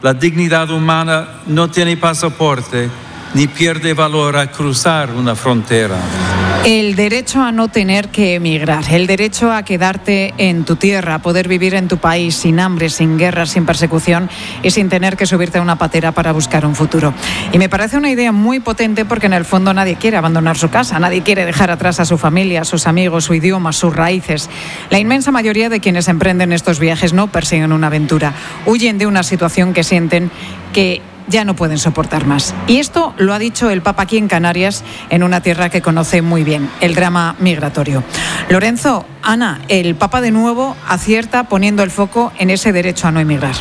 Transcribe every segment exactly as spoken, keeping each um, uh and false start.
La dignidad humana no tiene pasaporte ni pierde valor al cruzar una frontera. El derecho a no tener que emigrar, el derecho a quedarte en tu tierra, a poder vivir en tu país sin hambre, sin guerra, sin persecución y sin tener que subirte a una patera para buscar un futuro. Y me parece una idea muy potente porque en el fondo nadie quiere abandonar su casa, nadie quiere dejar atrás a su familia, a sus amigos, su idioma, sus raíces. La inmensa mayoría de quienes emprenden estos viajes no persiguen una aventura, huyen de una situación que sienten que ya no pueden soportar más. Y esto lo ha dicho el Papa aquí en Canarias, en una tierra que conoce muy bien, el drama migratorio. Lorenzo, Ana, el Papa de nuevo acierta poniendo el foco en ese derecho a no emigrar.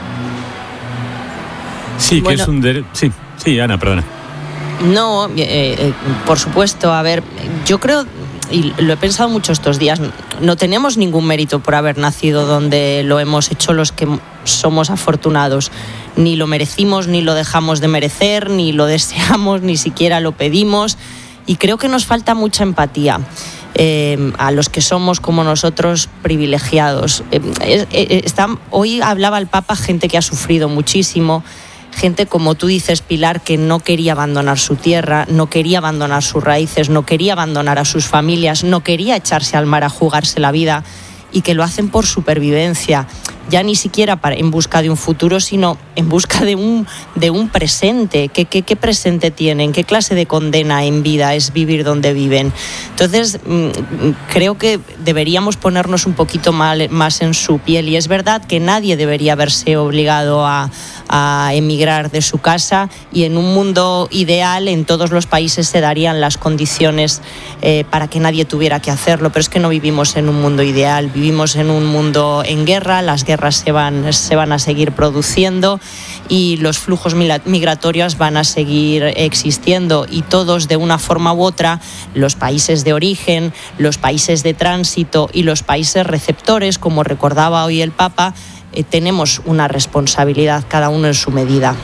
Sí, bueno, que es un derecho... Sí, sí, Ana, perdona. No, eh, eh, por supuesto, a ver, yo creo... y lo he pensado mucho estos días, no tenemos ningún mérito por haber nacido donde lo hemos hecho los que somos afortunados. Ni lo merecimos, ni lo dejamos de merecer, ni lo deseamos, ni siquiera lo pedimos. Y creo que nos falta mucha empatía eh, a los que somos como nosotros privilegiados. Eh, eh, está, hoy hablaba el Papa, gente que ha sufrido muchísimo, gente, como tú dices, Pilar, que no quería abandonar su tierra, no quería abandonar sus raíces, no quería abandonar a sus familias, no quería echarse al mar a jugarse la vida, y que lo hacen por supervivencia, ya ni siquiera para, en busca de un futuro, sino en busca de un, de un presente. ¿Qué, qué, ¿Qué presente tienen? ¿Qué clase de condena en vida es vivir donde viven? Entonces, creo que deberíamos ponernos un poquito mal, más en su piel, y es verdad que nadie debería verse obligado a, a emigrar de su casa, y en un mundo ideal en todos los países se darían las condiciones eh, para que nadie tuviera que hacerlo, pero es que no vivimos en un mundo ideal, vivimos en un mundo en guerra, las guerras se van, se van a seguir produciendo y los flujos migratorios van a seguir existiendo, y todos, de una forma u otra, los países de origen, los países de tránsito y los países receptores, como recordaba hoy el Papa, eh, tenemos una responsabilidad, cada uno en su medida.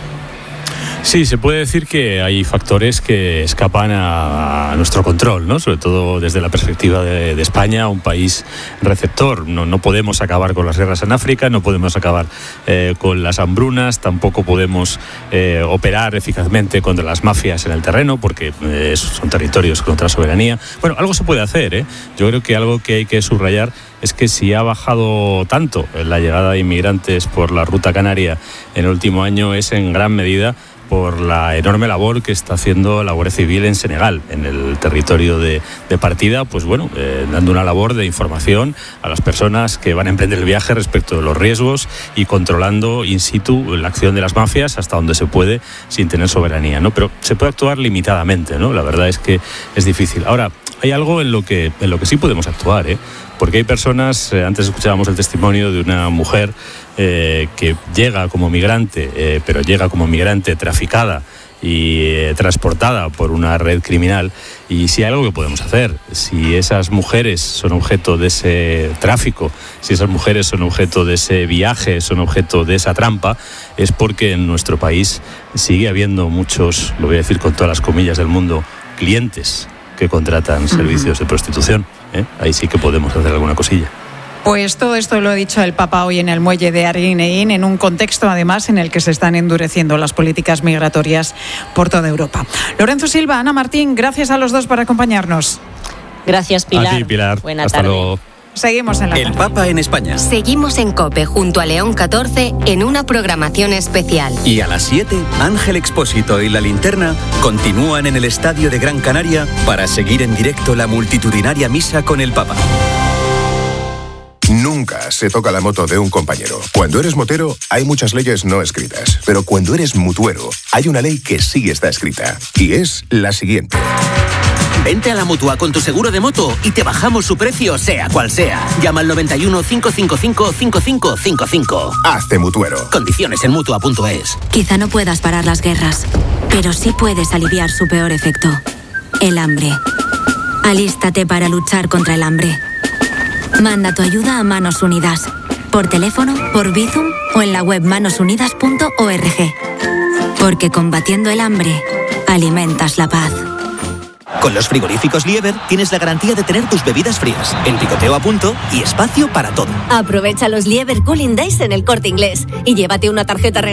Sí, se puede decir que hay factores que escapan a, a nuestro control, ¿no? Sobre todo desde la perspectiva de, de España, un país receptor. No, no podemos acabar con las guerras en África, no podemos acabar eh, con las hambrunas, tampoco podemos eh, operar eficazmente contra las mafias en el terreno, porque eh, son territorios con otra soberanía. Bueno, algo se puede hacer, ¿eh? Yo creo que algo que hay que subrayar es que si ha bajado tanto la llegada de inmigrantes por la ruta canaria en el último año, es en gran medida por la enorme labor que está haciendo la Guardia Civil en Senegal, en el territorio de, de partida, pues bueno, eh, dando una labor de información a las personas que van a emprender el viaje respecto de los riesgos y controlando in situ la acción de las mafias hasta donde se puede sin tener soberanía, ¿no? Pero se puede actuar limitadamente, ¿no? La verdad es que es difícil. Ahora, hay algo en lo que, en lo que sí podemos actuar, ¿eh? Porque hay personas, eh, antes escuchábamos el testimonio de una mujer eh, que llega como migrante, eh, pero llega como migrante traficada y eh, transportada por una red criminal. Y si hay algo que podemos hacer, si esas mujeres son objeto de ese tráfico, si esas mujeres son objeto de ese viaje, son objeto de esa trampa, es porque en nuestro país sigue habiendo muchos, lo voy a decir con todas las comillas del mundo, clientes que contratan servicios de prostitución. ¿eh? Ahí sí que podemos hacer alguna cosilla. Pues todo esto lo ha dicho el Papa hoy en el muelle de Arguineguín, en un contexto además en el que se están endureciendo las políticas migratorias por toda Europa. Lorenzo Silva, Ana Martín, gracias a los dos por acompañarnos. Gracias, Pilar. A ti, Pilar. Buena Hasta tarde. luego. Seguimos en la El Papa en España. Seguimos en COPE junto a León catorce en una programación especial. Y a las siete, Ángel Expósito y La Linterna continúan en el Estadio de Gran Canaria para seguir en directo la multitudinaria misa con el Papa. Nunca se toca la moto de un compañero. Cuando eres motero, hay muchas leyes no escritas. Pero cuando eres mutuero, hay una ley que sí está escrita. Y es la siguiente. Vente a la Mutua con tu seguro de moto y te bajamos su precio, sea cual sea. Llama al noventa y uno, cinco cinco cinco, cinco cinco cinco cinco. Hazte mutuero. Condiciones en mutua punto es. Quizá no puedas parar las guerras, pero sí puedes aliviar su peor efecto, el hambre. Alístate para luchar contra el hambre. Manda tu ayuda a Manos Unidas, por teléfono, por Bizum o en la web manos unidas punto org. Porque combatiendo el hambre, alimentas la paz. Con los frigoríficos Lieber tienes la garantía de tener tus bebidas frías, el picoteo a punto y espacio para todo. Aprovecha los Lieber Cooling Days en El Corte Inglés y llévate una tarjeta